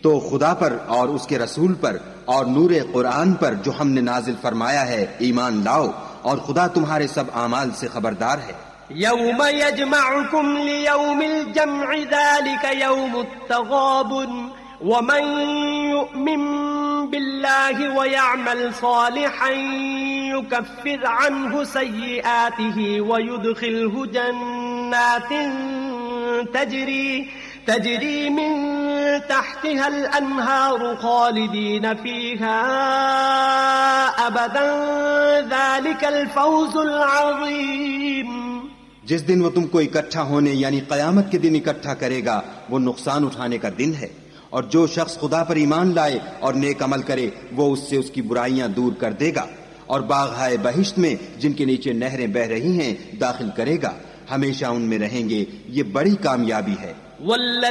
तो खुदा पर और उसके रसूल पर और नूरे कुरान पर जो हमने नाजिल फरमाया है ईमान लाओ, और खुदा तुम्हारे सब आमाल से खबरदार है। यौम यजमउकुम लियौमिल जम्इ ज़ालिक यौमुत तग़ाबुन वमन युमिन बिल्लाहि व यअमल सालिहन युकफ्फिर अन्हु सय्यिआतिहि व युदखिलहु जन्नातिन तजरी मिन तहतिहा अल-अन्हारु खालिदीन फीहा अबदन ज़ालिकल फौज़ुल अज़ीम। जिस दिन वो तुमको इकट्ठा होने यानी कयामत के दिन इकट्ठा करेगा, वो नुकसान उठाने का दिन है। और जो शख्स खुदा पर ईमान लाए और नेक अमल करे, वो उससे उसकी बुराइयां दूर कर देगा और बाग़-ए बहिश्त में जिनके नीचे नहरें बह रही हैं दाखिल करेगा, हमेशा उनमें रहेंगे। ये बड़ी कामयाबी है।